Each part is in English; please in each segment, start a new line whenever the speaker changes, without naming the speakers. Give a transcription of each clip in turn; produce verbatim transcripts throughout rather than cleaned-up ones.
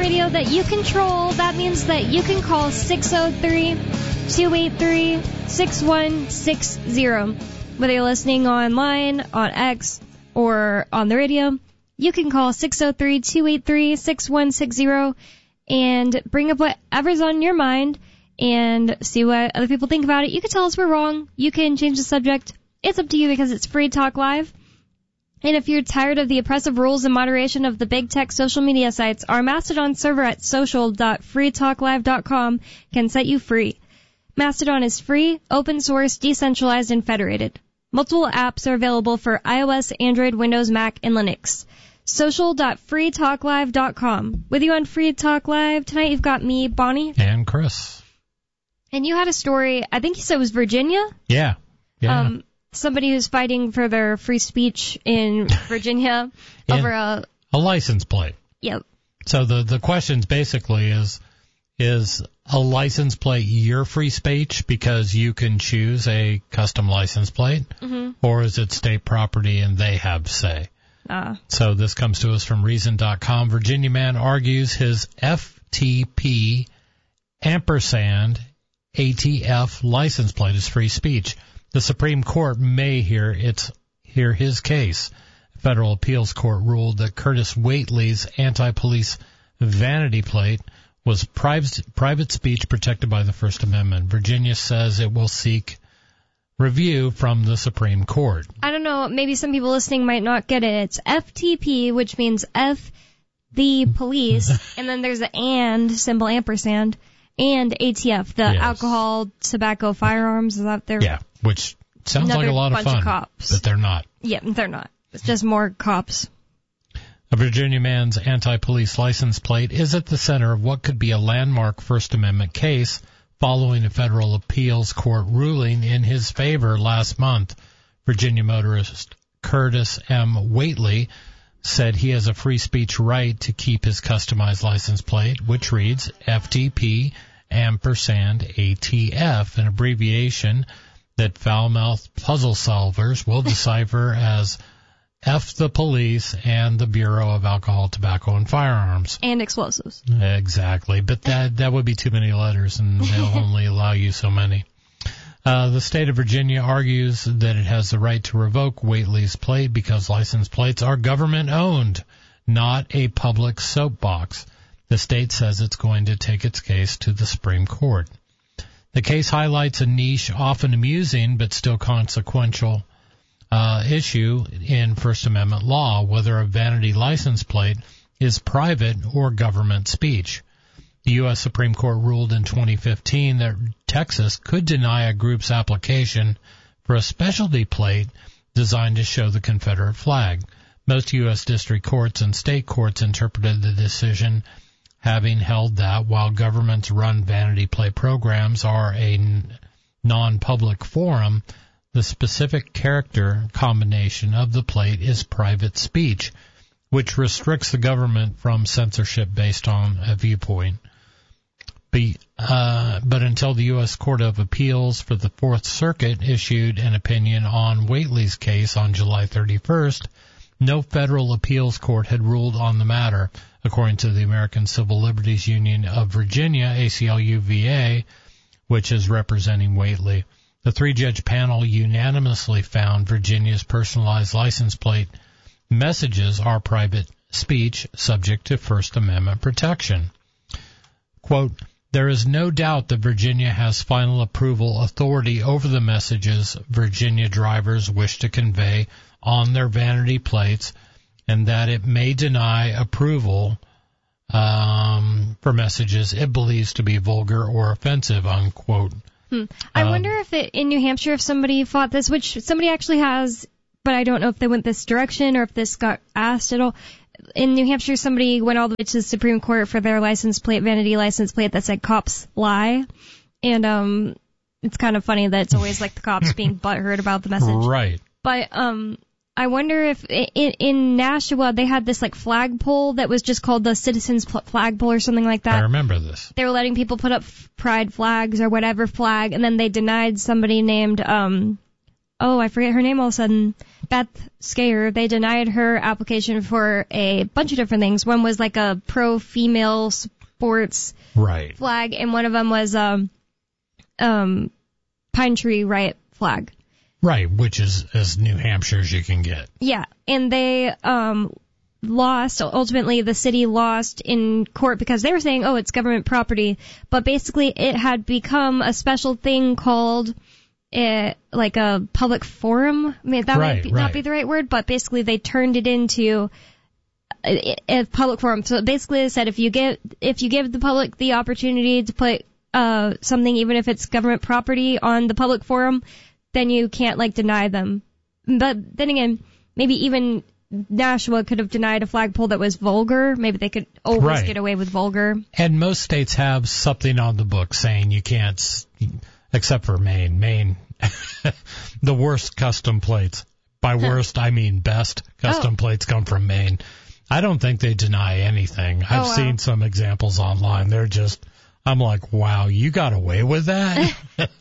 radio that you control. That means that you can call six oh three, two eight three, six one six zero. Whether you're listening online, on X, or on the radio, you can call six oh three, two eight three, six one six zero and bring up whatever's on your mind and see what other people think about it. You can tell us we're wrong. You can change the subject. It's up to you because it's Free Talk Live. And if you're tired of the oppressive rules and moderation of the big tech social media sites, our Mastodon server at social dot free talk live dot com can set you free. Mastodon is free, open source, decentralized, and federated. Multiple apps are available for iOS, Android, Windows, Mac, and Linux. social dot free talk live dot com. With you on Free Talk Live tonight, you've got me, Bonnie.
And Chris.
And you had a story, I think you said it was Virginia?
Yeah. Yeah.
Um, somebody who's fighting for their free speech in Virginia
yeah.
over a...
A license plate.
Yep.
So the, the questions basically is, is a license plate your free speech because you can choose a custom license plate?
Mm-hmm.
Or is it state property and they have say?
Uh.
So this comes to us from Reason dot com. Virginia man argues his F T P ampersand A T F license plate is free speech. The Supreme Court may hear its hear his case. A federal appeals court ruled that Curtis Waitley's anti-police vanity plate was private, private speech protected by the First Amendment. Virginia says it will seek review from the Supreme Court.
I don't know, maybe some people listening might not get it. It's F T P, which means F the police, and then there's the and symbol ampersand. And A T F, the
yes.
alcohol, tobacco, firearms, is that there?
Yeah, which sounds
Another
like a lot
bunch
of fun,
of cops.
but they're not.
Yeah, they're not. It's just more cops.
A Virginia man's anti-police license plate is at the center of what could be a landmark First Amendment case following a federal appeals court ruling in his favor last month. Virginia motorist Curtis M. Waitley said he has a free speech right to keep his customized license plate, which reads F T P ampersand A T F, an abbreviation that foul-mouthed puzzle solvers will decipher as F the police and the Bureau of Alcohol, Tobacco, and Firearms.
And explosives.
Exactly, but that that would be too many letters, and they'll only allow you so many. Uh, the state of Virginia argues that it has the right to revoke Waitley's plate because license plates are government-owned, not a public soapbox. The state says it's going to take its case to the Supreme Court. The case highlights a niche, often amusing but still consequential uh, issue in First Amendment law, whether a vanity license plate is private or government speech. The U S Supreme Court ruled in twenty fifteen that Texas could deny a group's application for a specialty plate designed to show the Confederate flag. Most U S district courts and state courts interpreted the decision, having held that while governments run vanity plate programs are a non-public forum, the specific character combination of the plate is private speech, which restricts the government from censorship based on a viewpoint. Be, uh, but until the U S Court of Appeals for the Fourth Circuit issued an opinion on Waitley's case on July thirty-first, no federal appeals court had ruled on the matter, according to the American Civil Liberties Union of Virginia, A C L U V A, which is representing Waitley. The three-judge panel unanimously found Virginia's personalized license plate messages are private speech subject to First Amendment protection. Quote, there is no doubt that Virginia has final approval authority over the messages Virginia drivers wish to convey on their vanity plates, and that it may deny approval um, for messages it believes to be vulgar or offensive, unquote.
Hmm. I
um,
wonder if it, in New Hampshire, if somebody fought this, which somebody actually has, but I don't know if they went this direction or if this got asked at all. In New Hampshire, somebody went all the way to the Supreme Court for their license plate, vanity license plate that said cops lie. And um, it's kind of funny that it's always like the cops being butthurt about the message.
Right.
But um, I wonder if in, in Nashua they had this like flagpole that was just called the Citizens Flagpole or something like that.
I remember this.
They were letting people put up pride flags or whatever flag, and then they denied somebody named um, oh, I forget her name all of a sudden, Beth Scayer, they denied her application for a bunch of different things. One was like a pro-female sports
right.
flag, and one of them was um, um, Pine Tree Riot flag.
Right, which is as New Hampshire as you can get.
Yeah, and they um, lost, ultimately the city lost in court because they were saying, oh, it's government property, but basically it had become a special thing called it, like a public forum. I mean, that
right,
might be,
right.
not be the right word, but basically they turned it into a, a public forum. So basically they said if you give, if you give the public the opportunity to put uh, something, even if it's government property, on the public forum, then you can't, like, deny them. But then again, maybe even Nashua could have denied a flagpole that was vulgar. Maybe they could always
right.
get away with vulgar.
And most states have something on the book saying you can't, except for Maine. Maine, the worst custom plates. By worst, I mean best custom
oh.
plates come from Maine. I don't think they deny anything. I've
oh, wow.
seen some examples online. They're just, I'm like, wow, you got away with that?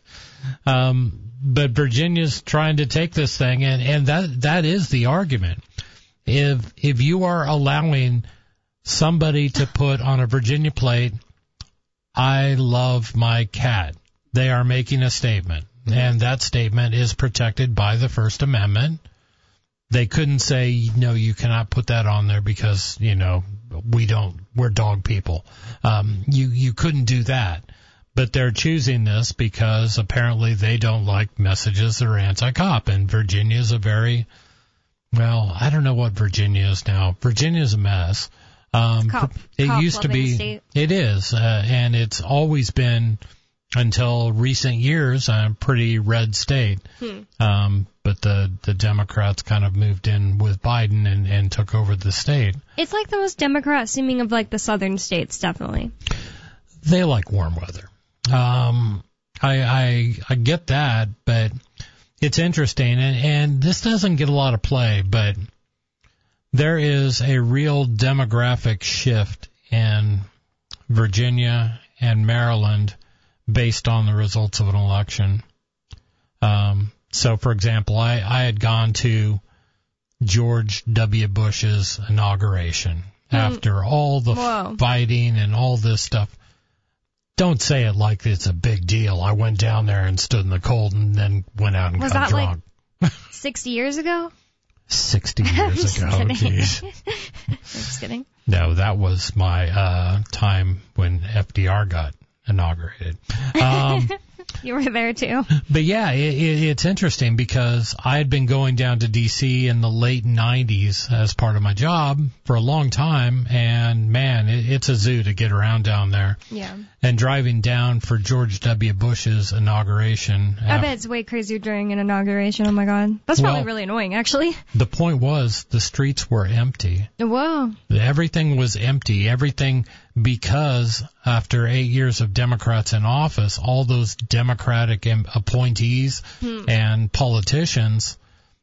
um, But Virginia's trying to take this thing, and, and that that is the argument. If if you are allowing somebody to put on a Virginia plate, I love my cat, they are making a statement, and that statement is protected by the First Amendment. They couldn't say, no, you cannot put that on there because, you know, we don't, we're dog people. Um, you you couldn't do that. But they're choosing this because apparently they don't like messages that are anti-cop. And Virginia is a very, well, I don't know what Virginia is now. Virginia is a mess. Um,
cop,
it
cop
used to be,
state.
It is, uh, and it's always been, until recent years, a pretty red state.
Hmm.
Um, but the, the Democrats kind of moved in with Biden and, and took over the state.
It's like the most Democrat seeming of, like, the southern states, definitely.
They like warm weather. Um, I, I, I get that, but it's interesting, and, and this doesn't get a lot of play, but there is a real demographic shift in Virginia and Maryland based on the results of an election. Um, so, for example, I, I had gone to George W. Bush's inauguration mm. after all the
Whoa.
fighting and all this stuff. Don't say it like it's a big deal. I went down there and stood in the cold and then went out and
Was
got
that
drunk.
Like sixty years ago?
sixty years ago, jeez.
Just kidding.
No, that was my uh time when F D R got inaugurated. Um
You were there too.
But yeah, it, it, it's interesting because I had been going down to D C in the late nineties as part of my job for a long time, and man, it, it's a zoo to get around down there.
Yeah.
And driving down for George W. Bush's inauguration.
I bet it's way crazier during an inauguration. Oh my God. That's probably
well,
really annoying, actually.
The point was the streets were empty.
Whoa.
Everything was empty. Everything, because after eight years of Democrats in office, all those Democratic appointees hmm. and politicians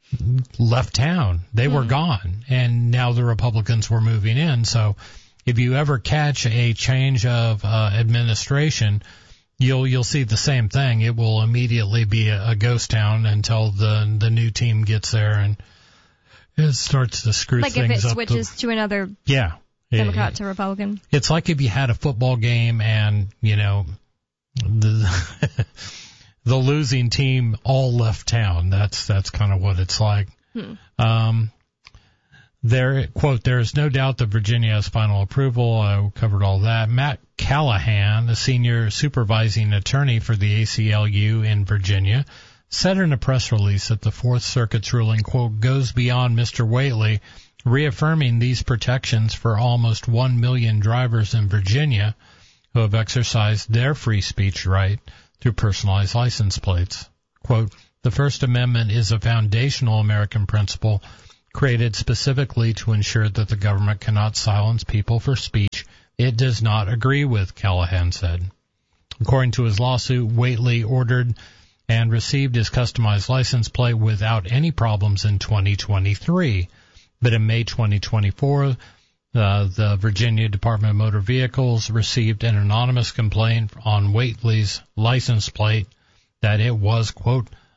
left town. They hmm. were gone. And now the Republicans were moving in. So if you ever catch a change of uh, administration, you'll you'll see the same thing. It will immediately be a, a ghost town until the the new team gets there and it starts to screw
like
things up.
Like if it switches
the,
to another
yeah,
Democrat
it,
to Republican.
It's like if you had a football game and, you know, the the losing team all left town. That's that's kind of what it's like. Hmm. Um There, quote, there is no doubt that Virginia has final approval. I covered all that. Matt Callahan, a senior supervising attorney for the A C L U in Virginia, said in a press release that the Fourth Circuit's ruling, quote, goes beyond Mister Whately, reaffirming these protections for almost one million drivers in Virginia who have exercised their free speech right through personalized license plates. Quote, the First Amendment is a foundational American principle created specifically to ensure that the government cannot silence people for speech it does not agree with, Callahan said. According to his lawsuit, Whately ordered and received his customized license plate without any problems in twenty twenty-three. But in May twenty twenty-four, uh, the Virginia Department of Motor Vehicles received an anonymous complaint on Whately's license plate that it was, quote,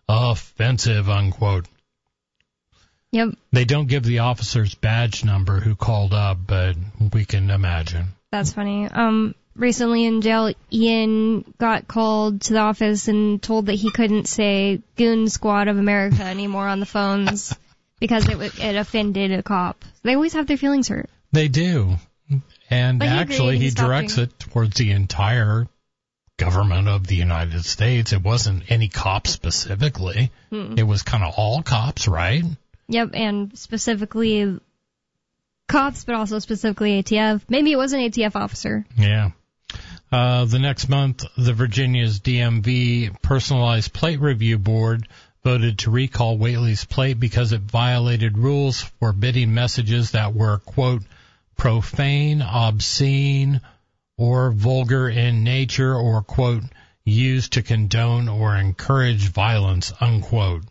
offensive, unquote.
Yep.
They don't give the officer's badge number who called up, but we can imagine.
That's funny. Um, recently in jail, Ian got called to the office and told that he couldn't say Goon Squad of America anymore on the phones because it it offended a cop. They always have their feelings hurt.
They do. And
he
actually, he directs it towards the entire government of the United States. It wasn't any cop specifically. Hmm. It was kind of all cops, right?
Yep, and specifically cops, but also specifically A T F. Maybe it was an A T F officer.
Yeah. Uh, the next month, the Virginia's D M V Personalized Plate Review Board voted to recall Whately's plate because it violated rules forbidding messages that were, quote, profane, obscene, or vulgar in nature, or, quote, used to condone or encourage violence, unquote.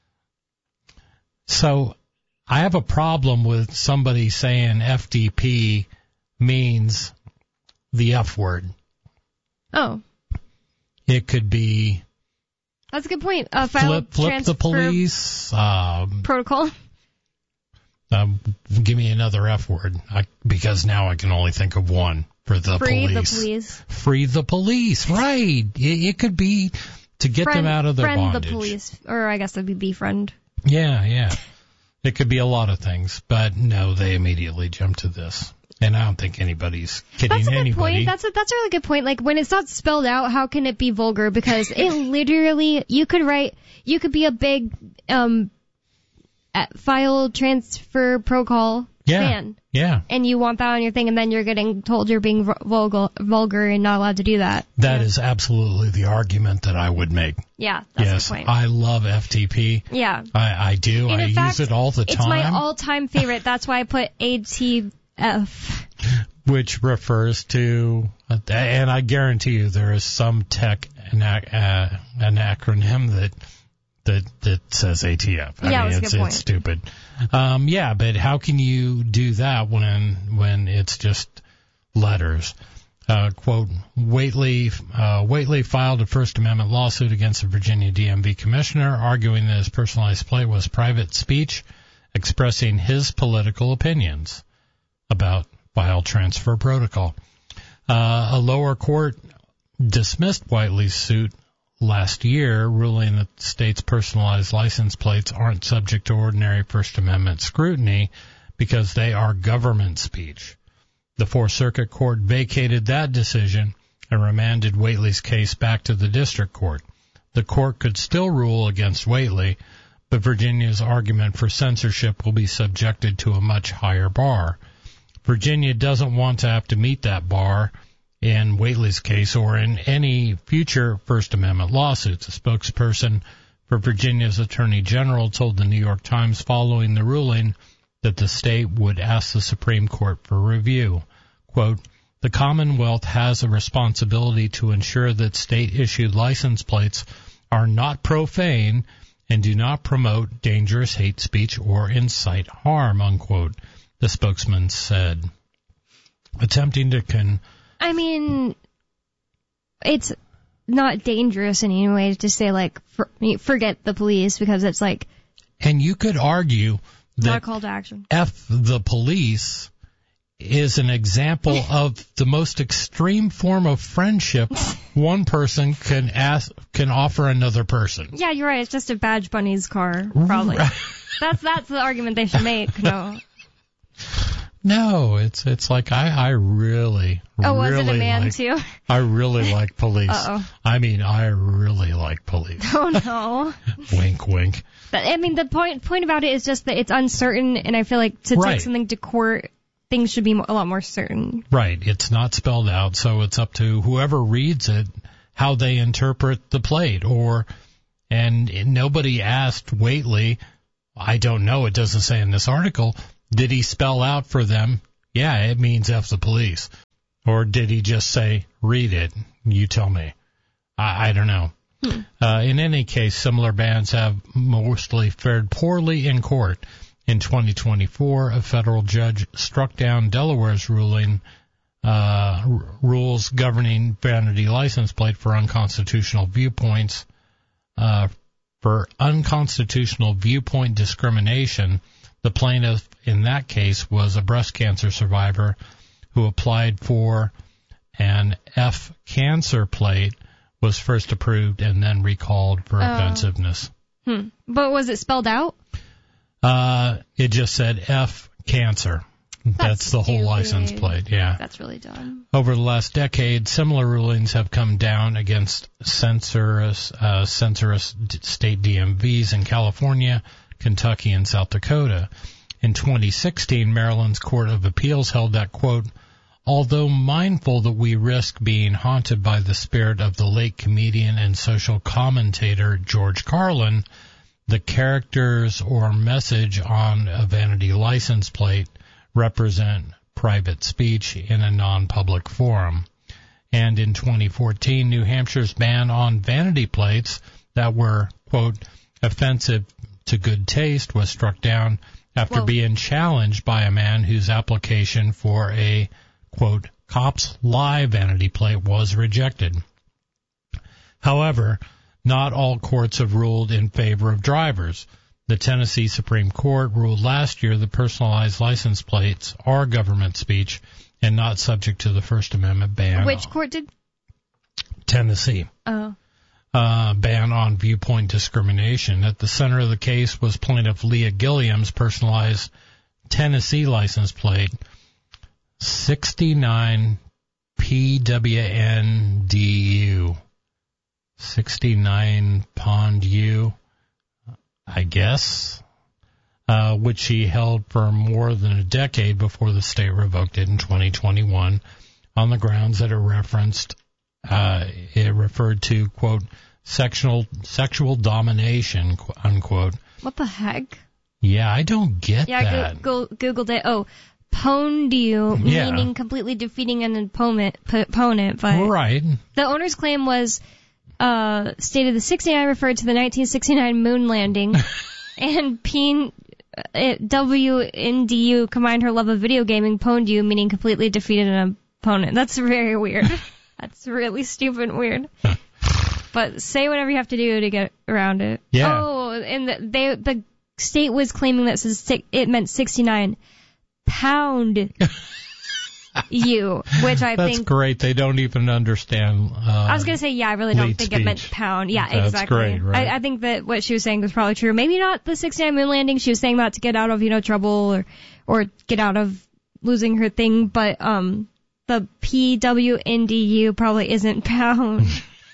So I have a problem with somebody saying F D P means the F word.
Oh.
It could be...
That's a good point. Uh, file
flip, flip the police. Um,
protocol.
Um, give me another F word, I, because now I can only think of one for the
Free
police.
the police.
Free the police, right. It, it could be to get
friend,
them out of their
friend
bondage.
Friend the police, or I guess that'd be befriend.
Yeah, yeah. It could be a lot of things, but no, they immediately jump to this. And I don't think anybody's kidding
that's a good
anybody.
Point. That's a, that's a really good point. Like, when it's not spelled out, how can it be vulgar? Because it literally, you could write, you could be a big um file transfer protocol
yeah,
fan.
Yeah.
And you want that on your thing, and then you're getting told you're being vulgar, vulgar and not allowed to do that.
That
yeah.
is absolutely the argument that I would make.
Yeah, that's
yes,
the point.
I love F T P.
Yeah.
I, I do.
And
I
in fact,
use it all the
it's
time.
It's my all-time favorite. That's why I put A T F.
Which refers to, and I guarantee you there is some tech anac- uh, an acronym that that that says A T F. I
yeah,
mean,
that's
it's,
a good point.
It's stupid. Um, yeah, but how can you do that when when it's just letters? Uh, quote, Whately, uh, Whately filed a First Amendment lawsuit against the Virginia D M V commissioner, arguing that his personalized plate was private speech expressing his political opinions about file transfer protocol. Uh, a lower court dismissed Whately's suit last year, ruling that the state's personalized license plates aren't subject to ordinary First Amendment scrutiny because they are government speech. The Fourth Circuit Court vacated that decision and remanded Whately's case back to the district court. The court could still rule against Whately, but Virginia's argument for censorship will be subjected to a much higher bar. Virginia doesn't want to have to meet that bar in Whately's case or in any future First Amendment lawsuits. A spokesperson for Virginia's Attorney General told the New York Times following the ruling that the state would ask the Supreme Court for review. Quote, the Commonwealth has a responsibility to ensure that state-issued license plates are not profane and do not promote dangerous hate speech or incite harm, unquote, the spokesman said. Attempting to con...
I mean, it's not dangerous in any way to say, like, for, forget the police, because it's like...
And you could argue that
not a call to action.
F the police is an example of the most extreme form of friendship one person can ask, can offer another person.
Yeah, you're right. It's just a Badge Bunny's car, probably. that's that's the argument they should make. No.
No, it's it's like I I really
oh was
really
it a man
like,
too?
I really like police.
Uh-oh.
I mean I really like police.
Oh no.
Wink, wink.
But I mean the point point about it is just that it's uncertain, and I feel like to
right.
take something to court, things should be a lot more certain.
Right. It's not spelled out, so it's up to whoever reads it how they interpret the plate. Or and nobody asked Whately. I don't know. It doesn't say in this article. Did he spell out for them, yeah, it means F the police? Or did he just say, read it, you tell me? I, I don't know. Hmm. Uh, in any case, similar bans have mostly fared poorly in court. In twenty twenty-four, a federal judge struck down Delaware's ruling uh, r- rules governing vanity license plate for unconstitutional viewpoints uh, for unconstitutional viewpoint discrimination. The plaintiff in that case was a breast cancer survivor who applied for an F cancer plate, was first approved and then recalled for
oh.
offensiveness.
Hmm. But was it spelled out?
Uh, it just said F cancer. That's, That's the whole
stupid.
license plate, yeah.
That's really dumb.
Over the last decade, similar rulings have come down against censorious, uh, censorious state D M Vs in California, Kentucky, and South Dakota. In twenty sixteen, Maryland's Court of Appeals held that, quote, although mindful that we risk being haunted by the spirit of the late comedian and social commentator George Carlin, the characters or message on a vanity license plate represent private speech in a non-public forum. And in twenty fourteen, New Hampshire's ban on vanity plates that were, quote, offensive to good taste was struck down after
Whoa.
being challenged by a man whose application for a, quote, Cops Live vanity plate was rejected. However, not all courts have ruled in favor of drivers. The Tennessee Supreme Court ruled last year that personalized license plates are government speech and not subject to the First Amendment ban.
Which court did?
Tennessee.
Oh.
Uh, ban on viewpoint discrimination. At the center of the case was plaintiff Leah Gilliam's personalized Tennessee license plate, sixty-nine P W N D U. sixty-nine Pond U, I guess, uh, which she held for more than a decade before the state revoked it in twenty twenty-one on the grounds that it referenced, uh, it referred to, quote, sexual, sexual domination, unquote.
What the heck?
Yeah, I don't get
yeah,
that.
Yeah, go, go, Googled it. Oh, Pondiu,
yeah.
meaning completely defeating an opponent, p- opponent. But
right.
The owner's claim was, uh, stated the sixty-nine referred to the nineteen sixty-nine moon landing, and P W N D U combined her love of video gaming, Pondiu, meaning completely defeated an opponent. That's very weird. That's really stupid and weird. But say whatever you have to do to get around it.
Yeah.
Oh, and the, they, the state was claiming that it meant sixty-nine pound you, which I
That's
think...
That's great. They don't even understand. Uh,
I was going to say, yeah, I really don't think
speech.
It meant pound. Yeah,
That's
exactly.
Great, right?
I, I think that what she was saying was probably true. Maybe not the sixty-nine moon landing. She was saying that to get out of, you know, trouble or, or get out of losing her thing, but, um, the P W N D U probably isn't pound.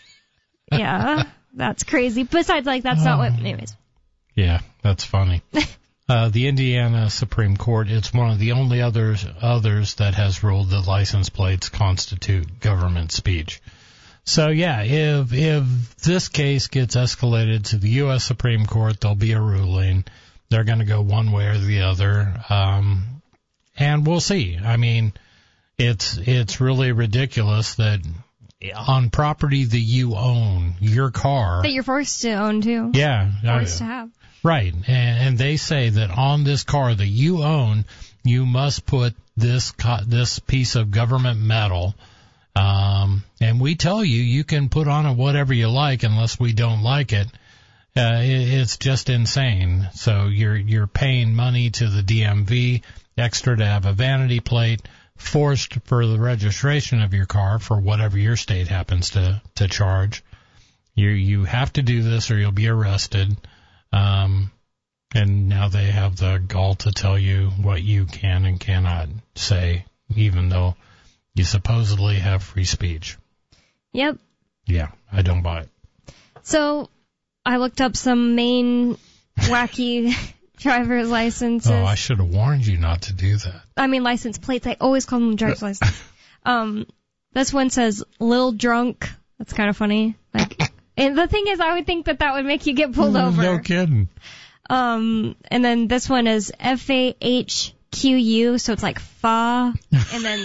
Yeah, that's crazy. Besides, like, that's not what, anyways.
Yeah, that's funny. uh, the Indiana Supreme Court, it's one of the only others, others that has ruled that license plates constitute government speech. So yeah, if, if this case gets escalated to the U S Supreme Court, there'll be a ruling. They're going to go one way or the other. Um, and we'll see. I mean, it's, it's really ridiculous that on property that you own, your car.
That you're forced to own, too.
Yeah.
Forced
I,
to have.
Right. And, and they say that on this car that you own, you must put this co- this piece of government metal. Um, and we tell you, you can put on it whatever you like unless we don't like it. Uh, it it's just insane. So you're you're paying money to the D M V extra to have a vanity plate, forced for the registration of your car for whatever your state happens to, to charge. You you have to do this or you'll be arrested. Um, and now they have the gall to tell you what you can and cannot say, even though you supposedly have free speech.
Yep.
Yeah, I don't buy it.
So I looked up some Maine wacky driver's licenses.
Oh, I should have warned you not to do that.
I mean, license plates. I always call them driver's license. Um, this one says "Lil Drunk." That's kind of funny. Like, and the thing is, I would think that that would make you get pulled over.
No kidding.
Um, and then this one is F A H Q U, so it's like fa, and then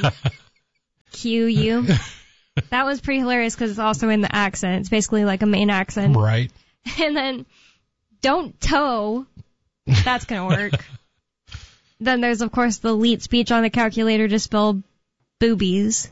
Q U. That was pretty hilarious because it's also in the accent. It's basically like a Maine accent.
Right.
And then don't tow. That's going to work. Then there's, of course, the elite speech on the calculator to spell boobies.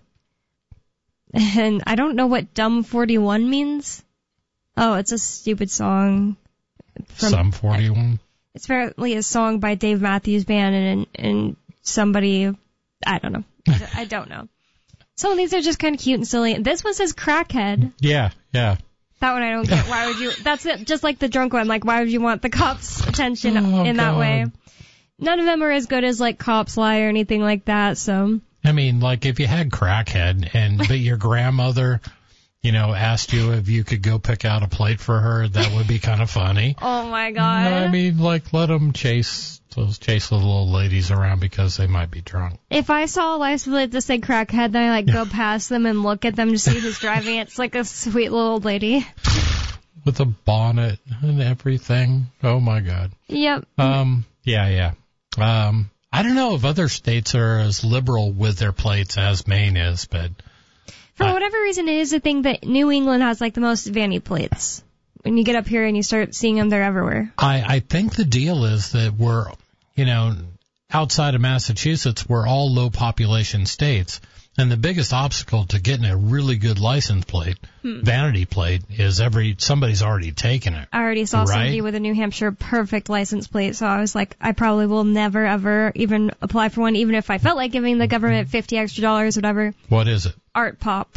And I don't know what dumb forty-one means. Oh, it's a stupid song. From,
Sum forty-one.
It's apparently a song by Dave Matthews Band and and somebody, I don't know. I don't know. Some of these are just kind of cute and silly. This one says crackhead.
Yeah, yeah.
That one I don't get. Why would you? That's it. Just like the drunk one. Like, why would you want the cops' attention
Oh,
in that
God.
way? None of them are as good as like Cops Lie or anything like that. So.
I mean, like if you had crackhead and but your grandmother, you know, asked you if you could go pick out a plate for her, that would be kind of funny.
Oh my God.
I mean, like let them chase those chase the little ladies around because they might be drunk.
If I saw a license plate that said crackhead, then I like go past them and look at them to see who's driving it. It's like a sweet little old lady.
With a bonnet and everything. Oh my God.
Yep.
Um. Yeah. Yeah. Um. I don't know if other states are as liberal with their plates as Maine is, but
For
I,
whatever reason, it is a thing that New England has like the most vanity plates. When you get up here and you start seeing them, they're everywhere.
I, I think the deal is that we're, you know, outside of Massachusetts, we're all low population states. And the biggest obstacle to getting a really good license plate, hmm. vanity plate, is every somebody's already taken it.
I already saw
right?
somebody with a New Hampshire perfect license plate, so I was like, I probably will never, ever even apply for one, even if I felt like giving the government fifty extra dollars, whatever.
What is it?
Art Pop.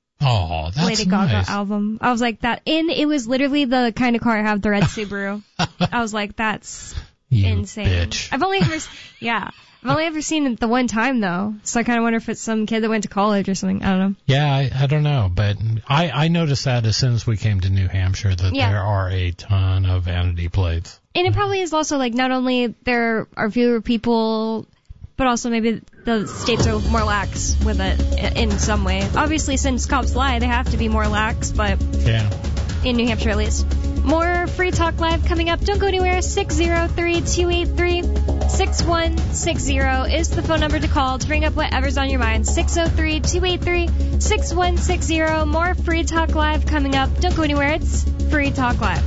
Oh, that's
Lady Gaga
nice.
album. I was like, that, and it was literally the kind of car I have, the red Subaru. I was like, that's
you
insane.
Bitch.
I've only ever, yeah. I've only ever seen it the one time, though, so I kind of wonder if it's some kid that went to college or something. I don't know.
Yeah, I, I don't know, but I, I noticed that as soon as we came to New Hampshire that
yeah.
there are a ton of vanity plates.
And it probably is also, like, not only there are fewer people, but also maybe the states are more lax with it in some way. Obviously, since Cops Lie, they have to be more lax, but
yeah.
in New Hampshire at least. More Free Talk Live coming up. Don't go anywhere. six oh three, two eight three, six one six zero is the phone number to call to bring up whatever's on your mind. six oh three, two eight three, six one six zero. More Free Talk Live coming up. Don't go anywhere. It's Free Talk Live.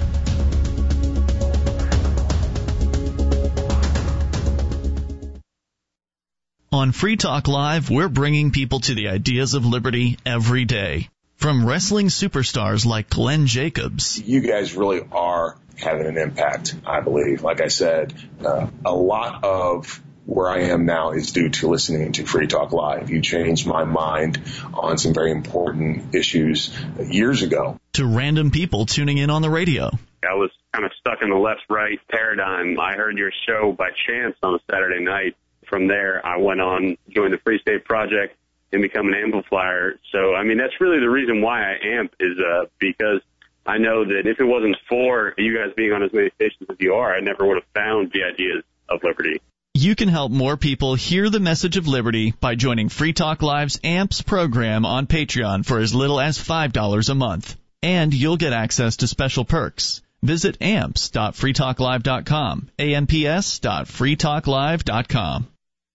On Free Talk Live, we're bringing people to the ideas of liberty every day. From wrestling superstars like Glenn Jacobs.
You guys really are having an impact, I believe. Like I said, uh, a lot of where I am now is due to listening to Free Talk Live. You changed my mind on some very important issues years ago.
To random people tuning in on the radio.
I was kind of stuck in the left-right paradigm. I heard your show by chance on a Saturday night. From there, I went on, joined the Free State Project, and become an amplifier. So, I mean, that's really the reason why I amp is uh, because I know that if it wasn't for you guys being on as many stations as you are, I never would have found the ideas of liberty.
You can help more people hear the message of liberty by joining Free Talk Live's AMPS program on Patreon for as little as five dollars a month. And you'll get access to special perks. Visit amps dot free talk live dot com, A M P S dot free talk live dot com.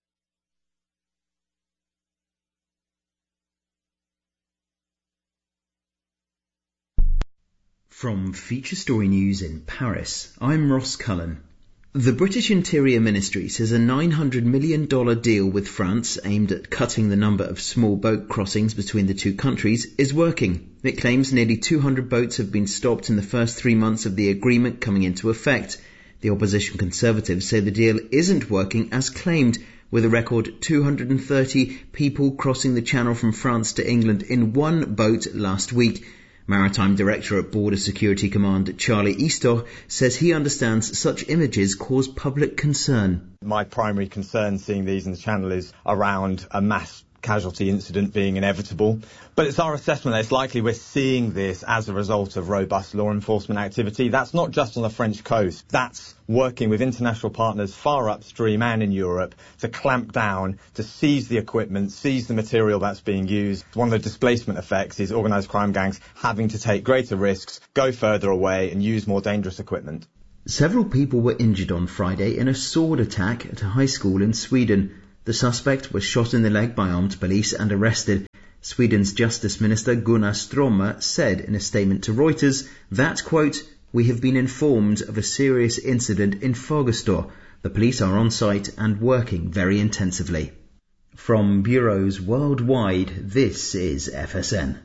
From Feature Story News in Paris, I'm Ross Cullen. The British Interior Ministry says a nine hundred million dollars deal with France aimed at cutting the number of small boat crossings between the two countries is working. It claims nearly two hundred boats have been stopped in the first three months of the agreement coming into effect. The opposition Conservatives say the deal isn't working as claimed, with a record two hundred thirty people crossing the Channel from France to England in one boat last week. Maritime Director at Border Security Command Charlie Easter says he understands such images cause public concern.
My primary concern seeing these in the Channel is around a mass casualty incident being inevitable. But it's our assessment that it's likely we're seeing this as a result of robust law enforcement activity. That's not just on the French coast. That's working with international partners far upstream and in Europe to clamp down, to seize the equipment, seize the material that's being used. One of the displacement effects is organised crime gangs having to take greater risks, go further away and use more dangerous equipment.
Several people were injured on Friday in a sword attack at a high school in Sweden. The suspect was shot in the leg by armed police and arrested. Sweden's Justice Minister Gunnar Strömmer said in a statement to Reuters that, quote, "We have been informed of a serious incident in Fagersta. The police are on site and working very intensively." From bureaus worldwide, this is F S N.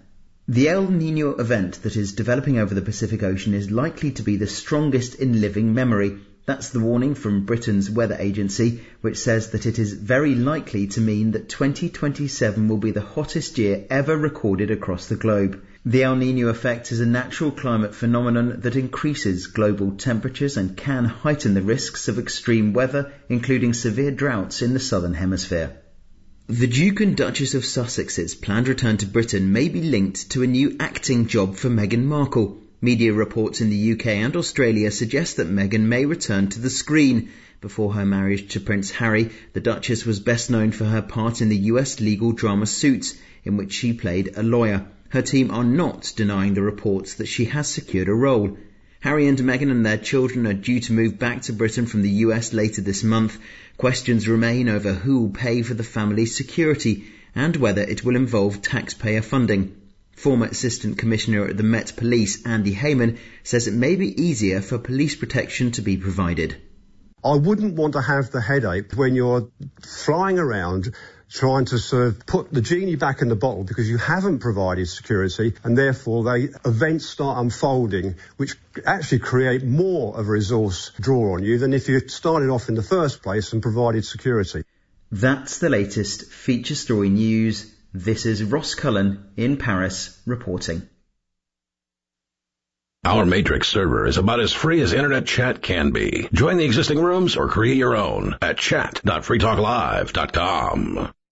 The El Niño event that is developing over the Pacific Ocean is likely to be the strongest in living memory. That's the warning from Britain's weather agency, which says that it is very likely to mean that twenty twenty-seven will be the hottest year ever recorded across the globe. The El Niño effect is a natural climate phenomenon that increases global temperatures and can heighten the risks of extreme weather, including severe droughts in the southern hemisphere. The Duke and Duchess of Sussex's planned return to Britain may be linked to a new acting job for Meghan Markle. Media reports in the U K and Australia suggest that Meghan may return to the screen. Before her marriage to Prince Harry, the Duchess was best known for her part in the U S legal drama Suits, in which she played a lawyer. Her team are not denying the reports that she has secured a role. Harry and Meghan and their children are due to move back to Britain from the U S later this month. Questions remain over who will pay for the family's security and whether it will involve taxpayer funding. Former Assistant Commissioner at the Met Police, Andy Heyman, says it may be easier for police protection to be provided.
I wouldn't want to have the headache when you're flying around trying to sort of put the genie back in the bottle because you haven't provided security, and therefore they events start unfolding which actually create more of a resource draw on you than if you started off in the first place and provided security.
That's the latest feature story news. This is Ross Cullen in Paris reporting.
Our Matrix server is about as free as internet chat can be. Join the existing rooms or create your own at chat dot free talk live dot com.